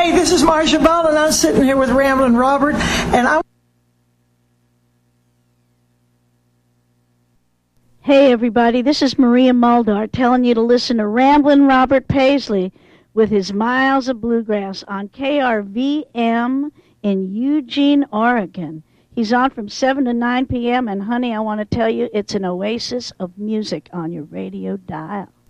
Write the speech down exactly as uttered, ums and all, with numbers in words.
Hey, this is Marcia Bell, and I'm sitting here with Ramblin' Robert, and I. Hey, everybody, this is Maria Muldaur telling you to listen to Ramblin' Robert Paisley with his Miles of Bluegrass on K R V M in Eugene, Oregon. He's on from seven to nine p.m., and honey, I want to tell you, it's an oasis of music on your radio dial.